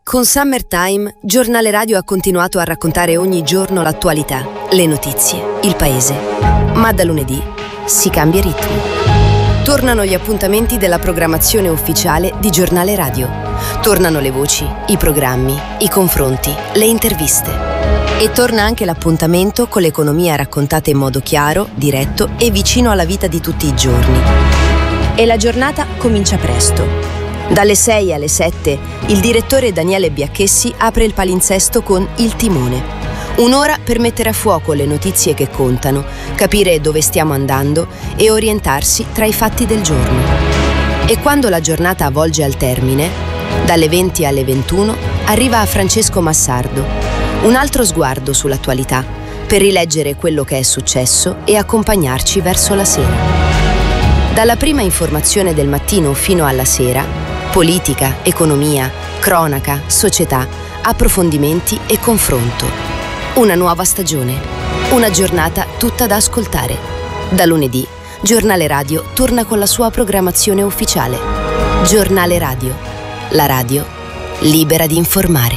Con Summertime, Giornale Radio ha continuato a raccontare ogni giorno l'attualità, le notizie, il paese. Ma da lunedì si cambia ritmo. Tornano gli appuntamenti della programmazione ufficiale di Giornale Radio. Tornano le voci, i programmi, i confronti, le interviste. E torna anche l'appuntamento con l'economia raccontata in modo chiaro, diretto e vicino alla vita di tutti i giorni. E la giornata comincia presto. Dalle 6 alle 7, il direttore Daniele Biacchessi apre il palinsesto con Il Timone. Un'ora per mettere a fuoco le notizie che contano, capire dove stiamo andando e orientarsi tra i fatti del giorno. E quando la giornata volge al termine, dalle 20 alle 21, arriva Francesco Massardo. Un altro sguardo sull'attualità, per rileggere quello che è successo e accompagnarci verso la sera. Dalla prima informazione del mattino fino alla sera, politica, economia, cronaca, società, approfondimenti e confronto. Una nuova stagione, una giornata tutta da ascoltare. Da lunedì, Giornale Radio torna con la sua programmazione ufficiale. Giornale Radio, la radio libera di informare.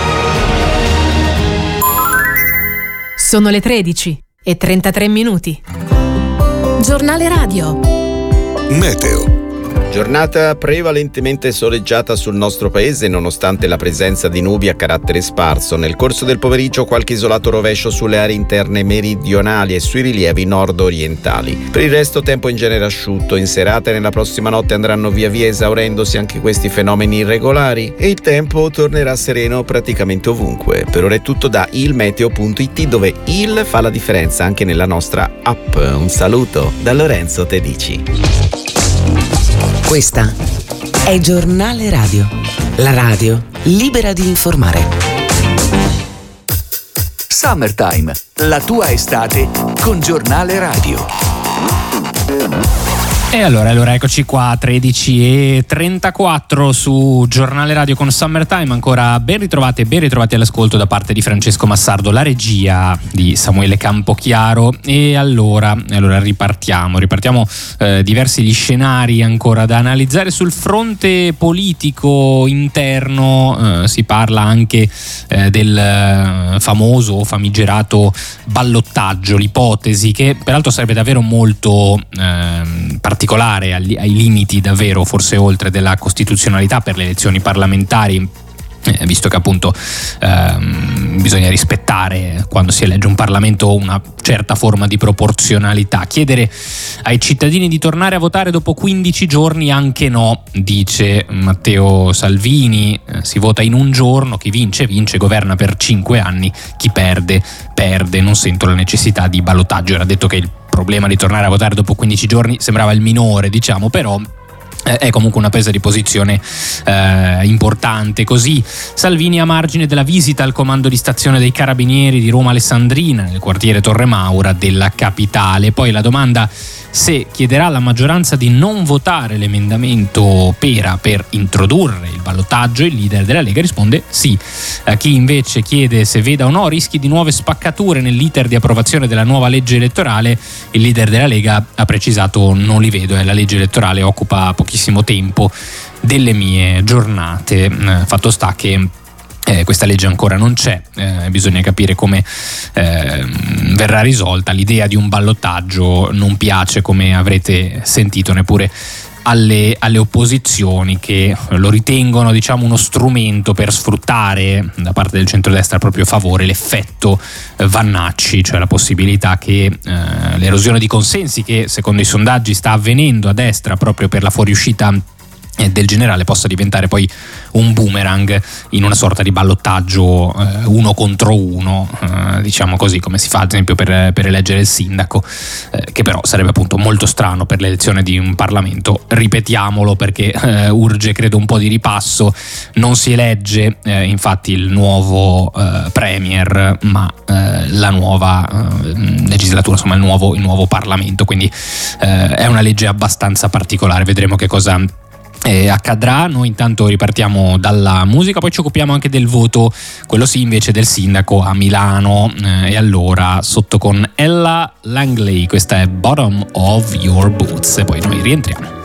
Sono le 13:33. Giornale Radio. Meteo. Giornata prevalentemente soleggiata sul nostro paese nonostante la presenza di nubi a carattere sparso. Nel corso del pomeriggio qualche isolato rovescio sulle aree interne meridionali e sui rilievi nord-orientali. Per il resto tempo in genere asciutto. In serata e nella prossima notte andranno via via esaurendosi anche questi fenomeni irregolari e il tempo tornerà sereno praticamente ovunque. Per ora è tutto da ilmeteo.it, dove il fa la differenza anche nella nostra app. Un saluto da Lorenzo Tedici. Questa è Giornale Radio, la radio libera di informare. Summertime, la tua estate con Giornale Radio. E allora eccoci qua, 13:34 su Giornale Radio con Summertime. Ancora ben ritrovati all'ascolto da parte di Francesco Massardo, la regia di Samuele Campochiaro. E allora ripartiamo diversi gli scenari ancora da analizzare sul fronte politico interno. Si parla anche del famoso o famigerato ballottaggio, l'ipotesi che peraltro sarebbe davvero molto particolare, ai limiti davvero forse oltre della costituzionalità per le elezioni parlamentari, visto che appunto bisogna rispettare, quando si elegge un Parlamento, una certa forma di proporzionalità. Chiedere ai cittadini di tornare a votare dopo 15 giorni anche no, dice Matteo Salvini. Si vota in un giorno, chi vince, governa per 5 anni, chi perde, non sento la necessità di ballottaggio. Era detto che il problema di tornare a votare dopo 15 giorni sembrava il minore, però è comunque una presa di posizione importante. Così Salvini a margine della visita al comando di stazione dei Carabinieri di Roma Alessandrina, nel quartiere Torre Maura della capitale. Poi la domanda se chiederà alla maggioranza di non votare l'emendamento Pera per introdurre il ballottaggio, il leader della Lega risponde sì. A chi invece chiede se veda o no rischi di nuove spaccature nell'iter di approvazione della nuova legge elettorale, il leader della Lega ha precisato non li vedo, la legge elettorale occupa pochissimo tempo delle mie giornate. Fatto sta che questa legge ancora non c'è, bisogna capire come verrà risolta. L'idea di un ballottaggio non piace, come avrete sentito, neppure alle opposizioni, che lo ritengono uno strumento per sfruttare da parte del centrodestra a proprio favore l'effetto Vannacci, cioè la possibilità che l'erosione di consensi che secondo i sondaggi sta avvenendo a destra proprio per la fuoriuscita del generale possa diventare poi un boomerang in una sorta di ballottaggio uno contro uno, diciamo così, come si fa ad esempio per eleggere il sindaco, che però sarebbe appunto molto strano per l'elezione di un Parlamento. Ripetiamolo perché urge credo un po' di ripasso. Non si elegge infatti il nuovo premier, ma la nuova legislatura, insomma il nuovo Parlamento, quindi è una legge abbastanza particolare. Vedremo che cosa accadrà. Noi intanto ripartiamo dalla musica, poi ci occupiamo anche del voto, quello sì invece del sindaco a Milano, e allora sotto con Ella Langley, questa è Bottom of Your Boots e poi noi rientriamo.